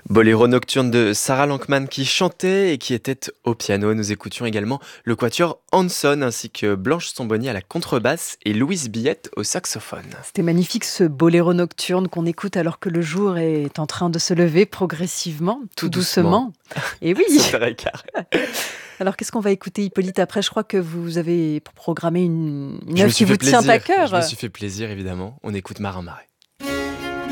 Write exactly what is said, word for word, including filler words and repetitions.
Boléro nocturne de Sarah Lankman qui chantait et qui était au piano. Nous écoutions également le quatuor Hanson ainsi que Blanche Samboni à la contrebasse et Louise Billette au saxophone. C'était magnifique ce boléro nocturne qu'on écoute alors que le jour est en train de se lever progressivement, tout, Tout doucement. doucement. Et oui. sept heures quinze. Alors qu'est-ce qu'on va écouter, Hippolyte? Après, je crois que vous avez programmé une, une Je me œuvre suis qui vous fait tient à plaisir. Je me cœur. suis fait plaisir évidemment. On écoute Marin Marais.